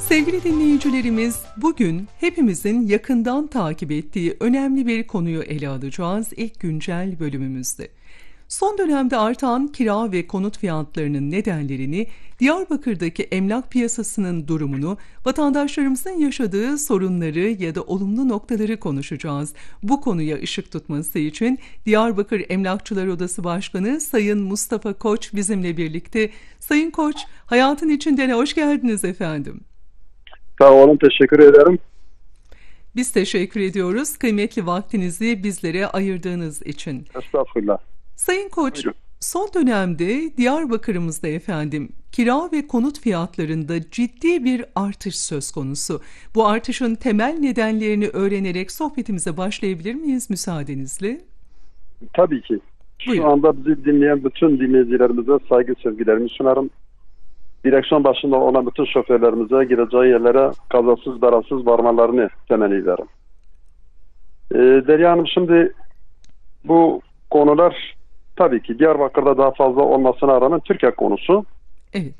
Sevgili dinleyicilerimiz, bugün hepimizin yakından takip ettiği önemli bir konuyu ele alacağız ilk güncel bölümümüzde. Son dönemde artan kira ve konut fiyatlarının nedenlerini, Diyarbakır'daki emlak piyasasının durumunu, vatandaşlarımızın yaşadığı sorunları ya da olumlu noktaları konuşacağız. Bu konuya ışık tutması için Diyarbakır Emlakçılar Odası Başkanı Sayın Mustafa Koç bizimle birlikte. Sayın Koç, hayatın içinden hoş geldiniz efendim. Sağ olun, teşekkür ederim. Biz teşekkür ediyoruz kıymetli vaktinizi bizlere ayırdığınız için. Estağfurullah. Sayın Koç, Buyurun. son dönemde Diyarbakır'ımızda efendim kira ve konut fiyatlarında ciddi bir artış söz konusu. Bu artışın temel nedenlerini öğrenerek sohbetimize başlayabilir miyiz müsaadenizle? Tabii ki. Buyurun. Şu anda bizi dinleyen bütün dinleyicilerimize saygı sevgilerimi sunarım. Direksiyon başında olan bütün şoförlerimize gideceği yerlere kazasız belasız varmalarını temenni ederim. Derya Hanım, şimdi bu konular tabii ki Diyarbakır'da daha fazla olmasına rağmen Türkiye konusu. Evet.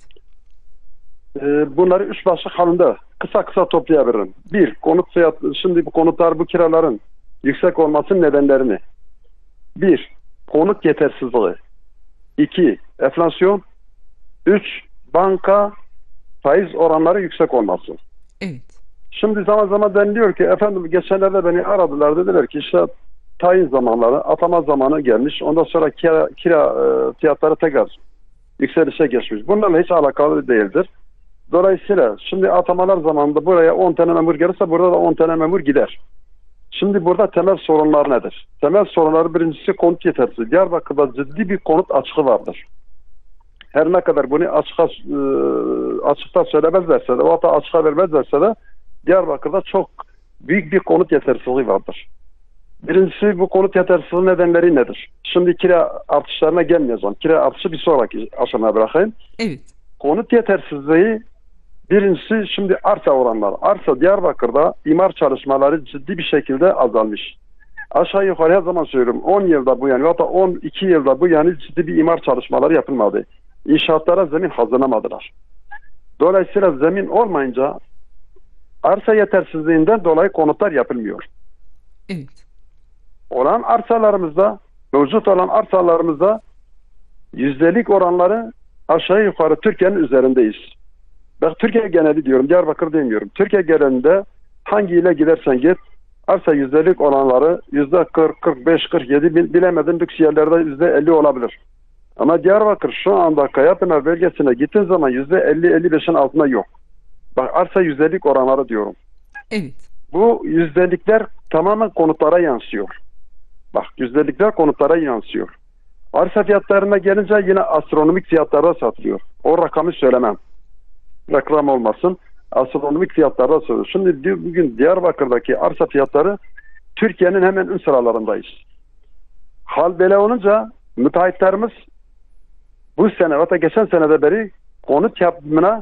Bunları üç başlık halinde kısa toplayabilirim. Bir, konut fiyatı. Şimdi bu konutlar, bu kiraların yüksek olmasının nedenlerini. Bir, konut yetersizliği. İki, enflasyon. Üç, banka faiz oranları yüksek olması. Evet. Şimdi zaman zaman deniliyor ki efendim geçenlerde beni aradılar, dediler ki işte tayin zamanları, atama zamanı gelmiş. Ondan sonra kira fiyatları tekrar yükselişe geçmiş. Bunlarla hiç alakalı değildir. Dolayısıyla şimdi atamalar zamanında buraya 10 tane memur gelirse burada da 10 tane memur gider. Şimdi burada temel sorunlar nedir? Temel sorunları, birincisi konut yetersizliği. Diyarbakır'da ciddi bir konut açığı vardır. Her ne kadar bunu açıkta söylemezlerse de, o hatta açığa vermezlerse de Diyarbakır'da çok büyük bir konut yetersizliği vardır. Birincisi, bu konut yetersizliği nedenleri nedir? Şimdi kira artışlarına gelmeyeceğim. Kira artışı bir sonraki aşamaya bırakayım. Evet. Konut yetersizliği birincisi, şimdi arsa oranları. Arsa Diyarbakır'da imar çalışmaları ciddi bir şekilde azalmış. Aşağı yukarı her zaman söylüyorum 10 yılda bu yana, hatta 12 yılda bu yana ciddi bir imar çalışmaları yapılmadı. İnşaatlara zemin hazırlamadılar. Dolayısıyla zemin olmayınca arsa yetersizliğinden dolayı konutlar yapılmıyor. Evet. Olan arsalarımızda, mevcut olan arsalarımızda yüzdelik oranları aşağı yukarı Türkiye'nin üzerindeyiz. Ben Türkiye geneli diyorum, Diyarbakır demiyorum. Türkiye genelinde hangi ile gidersen git, arsa yüzdelik oranları %40, 45, 47, bilemedin lüks yerlerde %50 olabilir. Ama Diyarbakır şu anda Kayapınar bölgesine gittiğin zaman %50-55'in altında yok. Bak, arsa yüzdelik oranları diyorum. Evet. Bu yüzdelikler tamamen konutlara yansıyor. Bak, yüzdelikler konutlara yansıyor. Arsa fiyatlarına gelince yine astronomik fiyatlarda satılıyor. O rakamı söylemem. Reklam olmasın. Astronomik fiyatlarda satılıyor. Şimdi bugün Diyarbakır'daki arsa fiyatları Türkiye'nin hemen ön sıralarındayız. Hal böyle olunca müteahhitlerimiz bu sene, hatta geçen senede beri konut yapımına